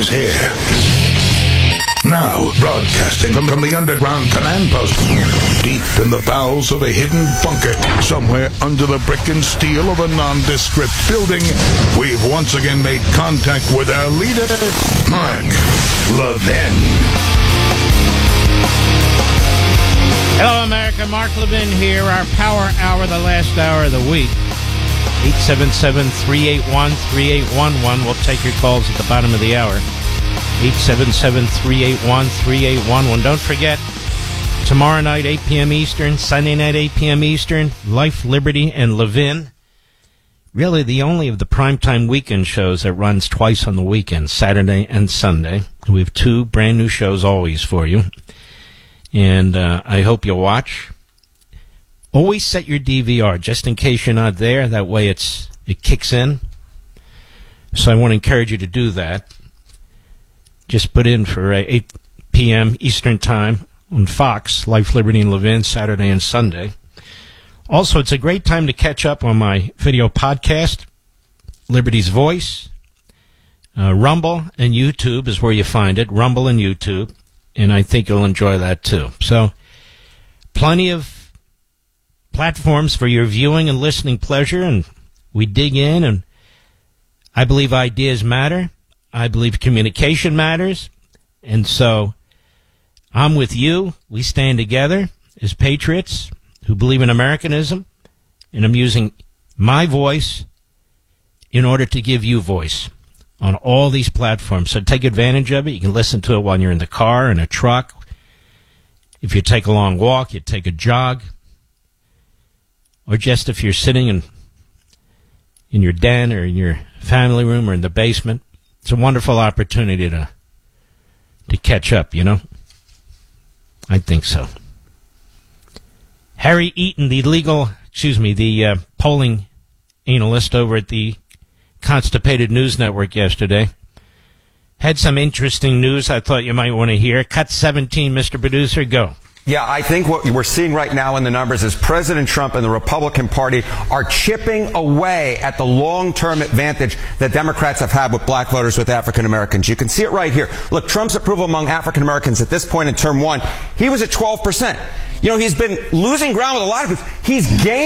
He's here. Now, broadcasting from the underground command post, deep in the bowels of a hidden bunker, somewhere under the brick and steel of a nondescript building, we've once again made contact with our leader, Mark Levin. Hello, America. Mark Levin here. Our Power Hour, the last hour of the week. 877-381-3811. We'll take your calls at the bottom of the hour. 877-381-3811. Don't forget, tomorrow night, 8 p.m. Eastern, Sunday night, 8 p.m. Eastern, Life, Liberty, and Levin. Really the only of the primetime weekend shows that runs twice on the weekend, Saturday and Sunday. We have two brand new shows always for you. And I hope you'll watch. Always set your DVR, just in case you're not there. That way it kicks in. So I want to encourage you to do that. Just put in for 8 p.m. Eastern Time on Fox, Life, Liberty, and Levin, Saturday and Sunday. Also, it's a great time to catch up on my video podcast, Liberty's Voice. Rumble and YouTube is where you find it, Rumble and YouTube. And I think you'll enjoy that, too. So, plenty of platforms for your viewing and listening pleasure, and we dig in, and I believe ideas matter. I believe communication matters, and so I'm with you. We stand together as patriots who believe in Americanism, and I'm using my voice in order to give you voice on all these platforms. So take advantage of it. You can listen to it while you're in the car, in a truck. If you take a long walk, you take a jog. Or just if you're sitting in your den or in your family room or in the basement. It's a wonderful opportunity to catch up, you know? I think so. Harry Eaton, the polling analyst over at the Constipated News Network yesterday, had some interesting news I thought you might want to hear. Cut 17, Mr. Producer, go. Yeah, I think what we're seeing right now in the numbers is President Trump and the Republican Party are chipping away at the long-term advantage that Democrats have had with black voters, with African Americans. You can see it right here. Look, Trump's approval among African Americans at this point in term one, he was at 12%. You know, he's been losing ground with a lot of people. He's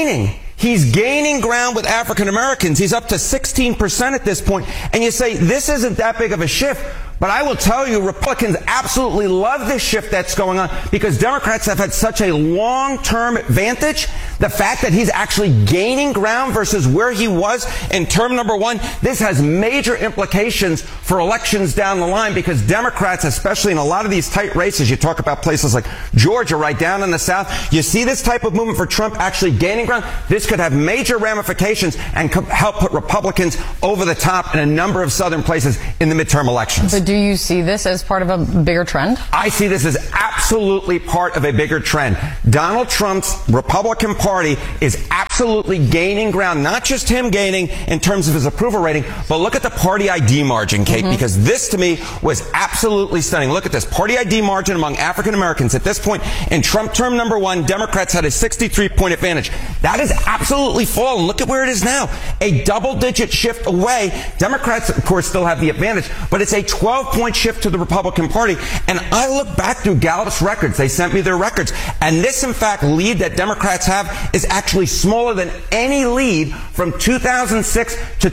gaining ground with African Americans. He's up to 16% at this point. And you say, this isn't that big of a shift. But I will tell you, Republicans absolutely love this shift that's going on because Democrats have had such a long-term advantage. The fact that he's actually gaining ground versus where he was in term number one, this has major implications for elections down the line because Democrats, especially in a lot of these tight races, you talk about places like Georgia, right down in the South, you see this type of movement for Trump actually gaining ground. This could have major ramifications and help put Republicans over the top in a number of southern places in the midterm elections. But do you see this as part of a bigger trend? I see this as absolutely part of a bigger trend. Donald Trump's Republican Party is absolutely gaining ground, not just him gaining in terms of his approval rating, but look at the party ID margin, Kate, because this to me was absolutely stunning. Look at this party ID margin among African Americans. At this point in Trump term number one, Democrats had a 63-point advantage. That is absolutely fallen. Look at where it is now. A double-digit shift away. Democrats, of course, still have the advantage, but it's a 12-point shift to the Republican Party. And I look back through Gallup's records. They sent me their records. And this, in fact, lead that Democrats have is actually smaller than any lead from 2006 to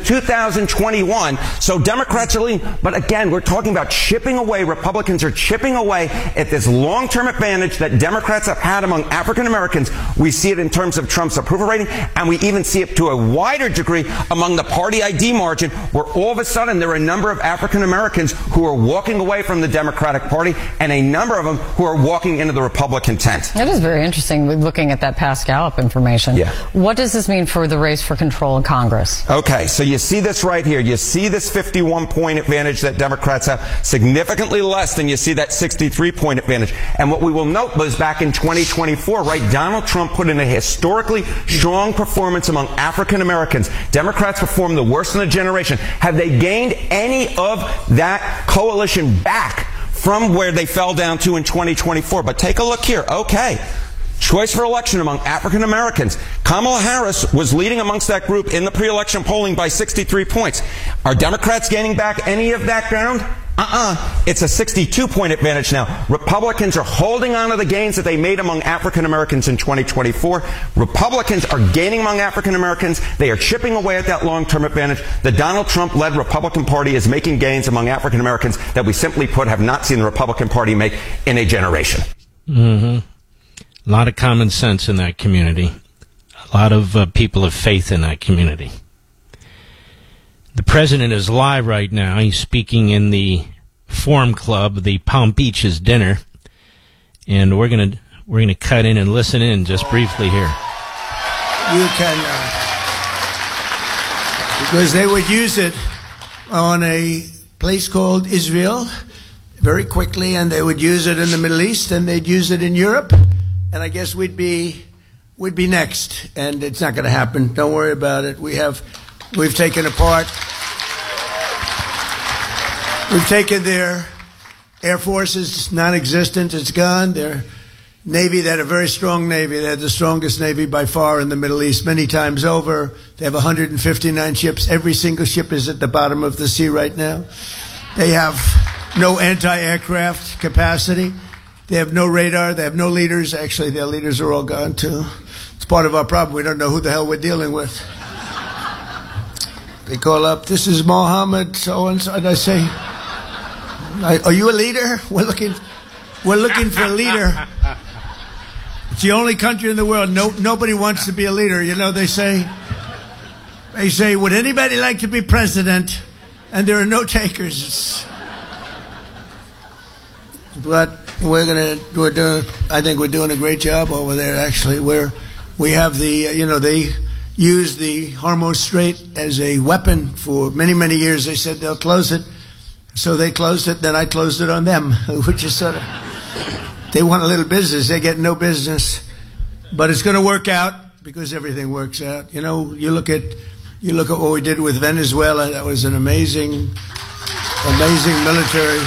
2021. So Democrats are leading. But again, we're talking about chipping away. Republicans are chipping away at this long-term advantage that Democrats have had among African Americans. We see it in terms of Trump's approval rating, and we even see it to a wider degree among the party ID margin, where all of a sudden there are a number of African Americans who are walking away from the Democratic Party and a number of them who are walking into the Republican tent. That is very interesting, looking at that past Gallup information. Yeah. What does this mean for the race for control in Congress? Okay, so you see this right here. You see this 51-point advantage that Democrats have, significantly less than you see that 63-point advantage. And what we will note was back in 2024, right, Donald Trump put in a historically strong performance among African Americans. Democrats performed the worst in a generation. Have they gained any of that coalition back from where they fell down to in 2024? But take a look here. Okay. Choice for election among African Americans. Kamala Harris was leading amongst that group in the pre-election polling by 63 points. Are Democrats gaining back any of that ground? It's a 62-point advantage now. Republicans are holding on to the gains that they made among African Americans in 2024. Republicans are gaining among African Americans. They are chipping away at that long-term advantage. The Donald Trump-led Republican Party is making gains among African Americans that we simply put have not seen the Republican Party make in a generation. A lot of common sense in that community. A lot of people of faith in that community. The president is live right now. He's speaking in the Forum Club, the Palm Beaches dinner, and we're gonna cut in and listen in just briefly here. You can, because they would use it on a place called Israel very quickly, and they would use it in the Middle East, and they'd use it in Europe, and I guess we'd be next, and it's not going to happen. Don't worry about it. We've taken apart. We've taken their Air Force is non-existent. It's gone. Their Navy, they had a very strong Navy. They had the strongest Navy by far in the Middle East many times over. They have 159 ships. Every single ship is at the bottom of the sea right now. They have no anti-aircraft capacity. They have no radar. They have no leaders. Actually, their leaders are all gone, too. It's part of our problem. We don't know who the hell we're dealing with. They call up, this is Mohammed so-and-so, and I say, are you a leader? We're looking for a leader. It's the only country in the world. Nobody wants to be a leader. You know, they say, would anybody like to be president? And there are no takers. But I think we're doing a great job over there, actually. We have they use the Hormuz Strait as a weapon for many, many years. They said they'll close it. So they closed it, then I closed it on them, which is sort of, they want a little business. They get no business. But it's going to work out because everything works out. You know, you look at what we did with Venezuela. That was an amazing military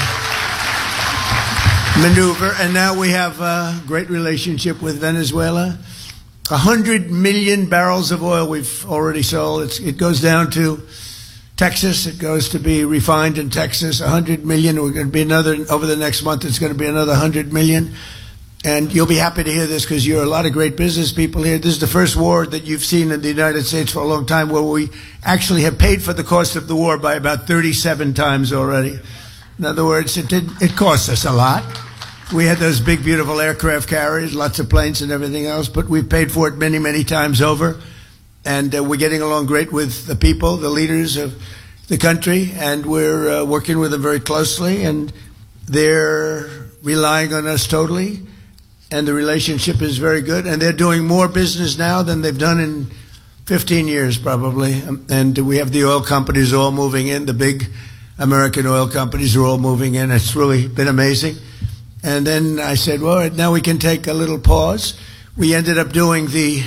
maneuver. And now we have a great relationship with Venezuela. 100 million barrels of oil we've already sold. It goes down to Texas. It goes to be refined in Texas. 100 million. We're going to be over the next month, it's going to be another 100 million. And you'll be happy to hear this because you're a lot of great business people here. This is the first war that you've seen in the United States for a long time where we actually have paid for the cost of the war by about 37 times already. In other words, it cost us a lot. We had those big, beautiful aircraft carriers, lots of planes and everything else, but we've paid for it many, many times over. And we're getting along great with the people, the leaders of the country, and we're working with them very closely, and they're relying on us totally, and the relationship is very good, and they're doing more business now than they've done in 15 years probably, and we have the oil companies all moving in, the big American oil companies are all moving in. It's really been amazing. And then I said, well, now we can take a little pause. We ended up doing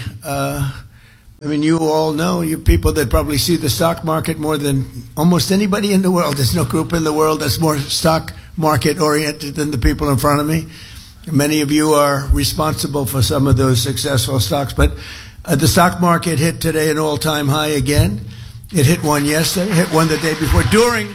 you all know, you people that probably see the stock market more than almost anybody in the world. There's no group in the world that's more stock market oriented than the people in front of me. Many of you are responsible for some of those successful stocks. But the stock market hit today an all-time high again. It hit one yesterday, hit one the day before, during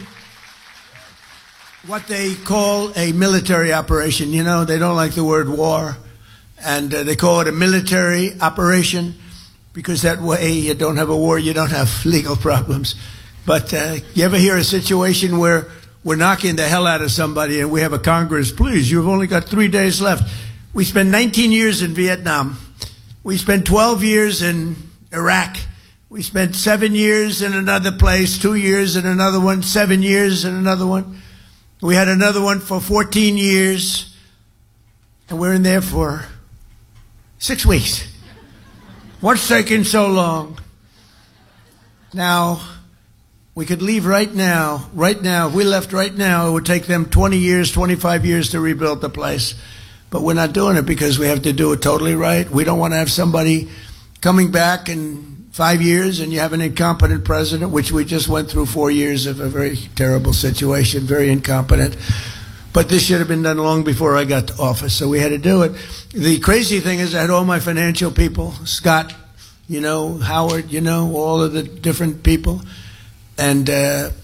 what they call a military operation. You know, they don't like the word war, and they call it a military operation because that way you don't have a war, you don't have legal problems. But you ever hear a situation where we're knocking the hell out of somebody and we have a Congress, please, you've only got 3 days left. We spent 19 years in Vietnam. We spent 12 years in Iraq. We spent 7 years in another place, 2 years in another one, 7 years in another one. We had another one for 14 years, and we're in there for 6 weeks. What's taking so long? Now, we could leave right now. Right now, if we left right now, it would take them 20 years, 25 years to rebuild the place. But we're not doing it because we have to do it totally right. We don't want to have somebody coming back in 5 years and you have an incompetent president, which we just went through 4 years of a very terrible situation, very incompetent. But this should have been done long before I got to office, so we had to do it. The crazy thing is I had all my financial people, Scott, Howard, all of the different people. And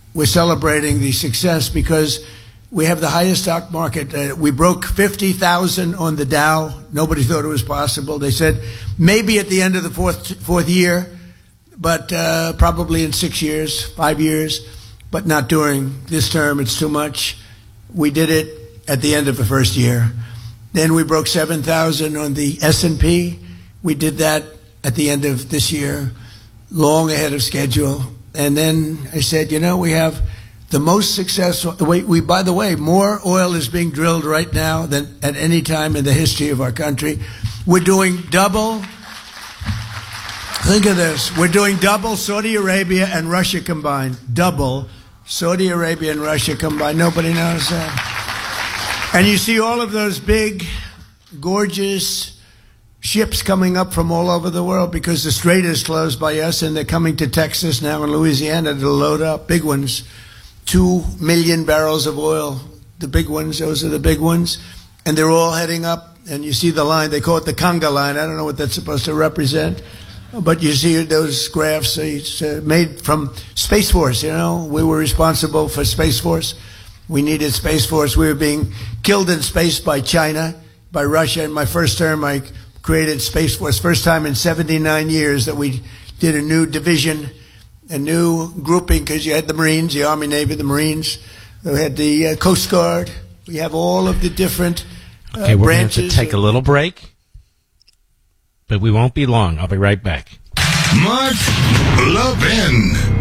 we're celebrating the success because we have the highest stock market. We broke 50,000 on the Dow. Nobody thought it was possible. They said maybe at the end of the fourth year, but probably in 6 years, 5 years, but not during this term. It's too much. We did it at the end of the first year. Then we broke 7,000 on the S&P. We did that at the end of this year, long ahead of schedule. And then I said, we have the most successful. We, by the way, more oil is being drilled right now than at any time in the history of our country. We're doing double. Think of this. We're doing double Saudi Arabia and Russia combined. Double Saudi Arabia and Russia combined. Nobody knows that. And you see all of those big, gorgeous ships coming up from all over the world because the strait is closed by us, and they're coming to Texas now and Louisiana to load up. Big ones. 2 million barrels of oil. The big ones, those are the big ones. And they're all heading up. And you see the line. They call it the conga line. I don't know what that's supposed to represent. But you see those graphs. It's made from Space Force, We were responsible for Space Force. We needed Space Force. We were being killed in space by China, by Russia. In my first term, I created Space Force. First time in 79 years that we did a new division, a new grouping, because you had the Marines, the Army, Navy, the Marines. We had the Coast Guard. We have all of the different okay, we're branches. going to have to take a little break, but we won't be long. I'll be right back. Mark Levin.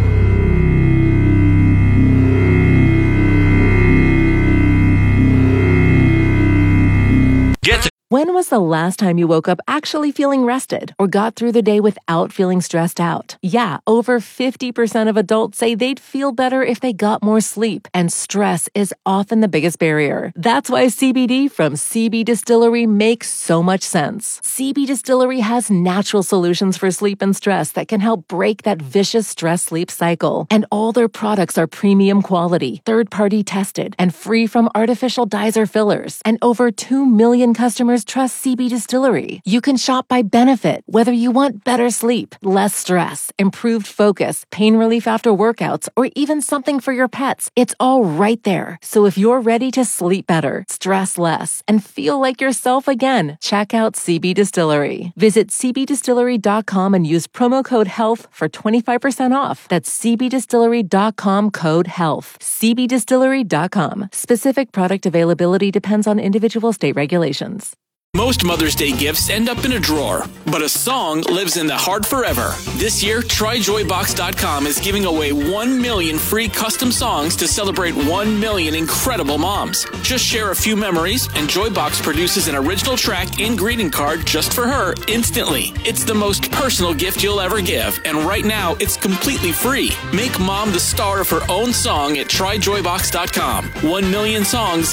When was the last time you woke up actually feeling rested or got through the day without feeling stressed out? Yeah, over 50% of adults say they'd feel better if they got more sleep, and stress is often the biggest barrier. That's why CBD from CB Distillery makes so much sense. CB Distillery has natural solutions for sleep and stress that can help break that vicious stress-sleep cycle. And all their products are premium quality, third-party tested, and free from artificial dyes or fillers. And over 2 million customers trust CB Distillery. You can shop by benefit, whether you want better sleep, less stress, improved focus, pain relief after workouts, or even something for your pets. It's all right there. So if you're ready to sleep better, stress less, and feel like yourself again, check out CB Distillery. Visit cbdistillery.com and use promo code HEALTH for 25% off. That's cbdistillery.com, code HEALTH. cbdistillery.com. Specific product availability depends on individual state regulations. Most Mother's Day gifts end up in a drawer, but a song lives in the heart forever. This year, TryJoyBox.com is giving away 1 million free custom songs to celebrate 1 million incredible moms. Just share a few memories, and Joybox produces an original track and greeting card just for her instantly. It's the most personal gift you'll ever give, and right now, it's completely free. Make mom the star of her own song at TryJoyBox.com. 1 million songs,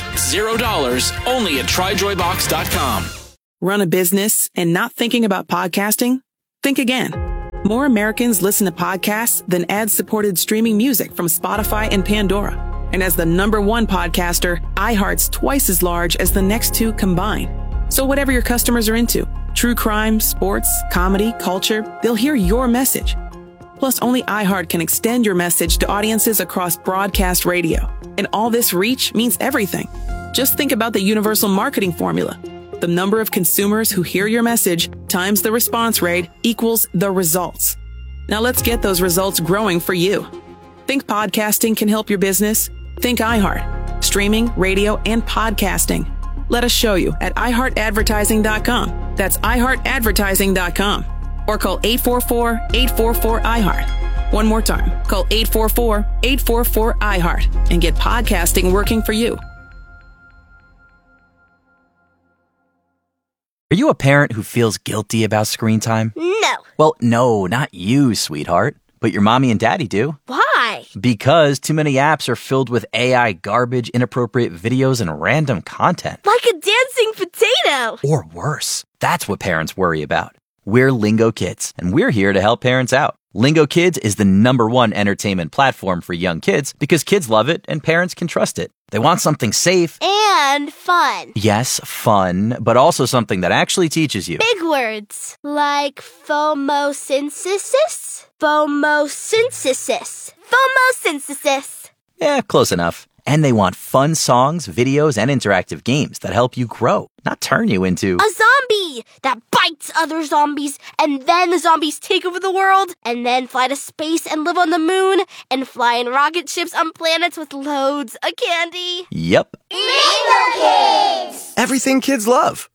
$0, only at TryJoyBox.com. Run a business and not thinking about podcasting? Think again. More Americans listen to podcasts than ad-supported streaming music from Spotify and Pandora. And as the #1 podcaster, iHeart's twice as large as the next two combined. So whatever your customers are into, true crime, sports, comedy, culture, they'll hear your message. Plus, only iHeart can extend your message to audiences across broadcast radio. And all this reach means everything. Just think about the universal marketing formula. The number of consumers who hear your message times the response rate equals the results. Now let's get those results growing for you. Think podcasting can help your business? Think iHeart. Streaming, radio, and podcasting. Let us show you at iHeartAdvertising.com. That's iHeartAdvertising.com. Or call 844-844-iHeart. One more time. Call 844-844-iHeart and get podcasting working for you. Are you a parent who feels guilty about screen time? No. Well, no, not you, sweetheart. But your mommy and daddy do. Why? Because too many apps are filled with AI garbage, inappropriate videos, and random content. Like a dancing potato. Or worse. That's what parents worry about. We're Lingo Kids, and we're here to help parents out. Lingo Kids is the #1 entertainment platform for young kids because kids love it and parents can trust it. They want something safe. And fun. Yes, fun, but also something that actually teaches you. Big words. Like photosynthesis. Photosynthesis. Photosynthesis. Close enough. And they want fun songs, videos, and interactive games that help you grow, not turn you into a zombie that bites other zombies, and then the zombies take over the world, and then fly to space and live on the moon, and fly in rocket ships on planets with loads of candy. Yep. Mango Kids! Everything kids love.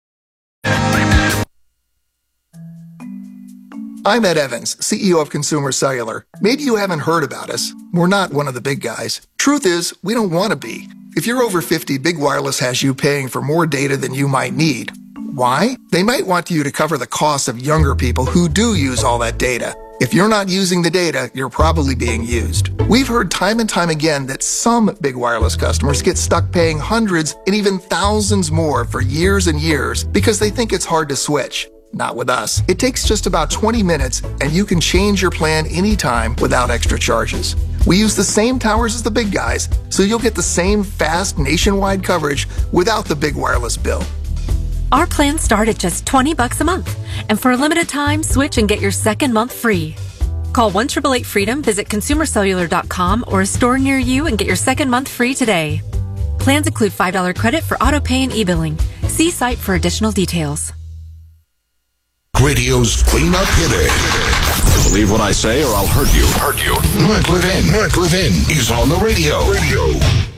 I'm Ed Evans, CEO of Consumer Cellular. Maybe you haven't heard about us. We're not one of the big guys. Truth is, we don't want to be. If you're over 50, Big Wireless has you paying for more data than you might need. Why? They might want you to cover the costs of younger people who do use all that data. If you're not using the data, you're probably being used. We've heard time and time again that some Big Wireless customers get stuck paying hundreds and even thousands more for years and years because they think it's hard to switch. Not with us. It takes just about 20 minutes and you can change your plan anytime without extra charges. We use the same towers as the big guys, so you'll get the same fast nationwide coverage without the big wireless bill. Our plans start at just $20 a month. And for a limited time, switch and get your second month free. Call 1-888-FREEDOM, visit consumercellular.com or a store near you and get your second month free today. Plans include $5 credit for auto pay and e-billing. See site for additional details. Radio's cleanup hitter. Believe what I say or I'll hurt you. Mark Levin is on the radio.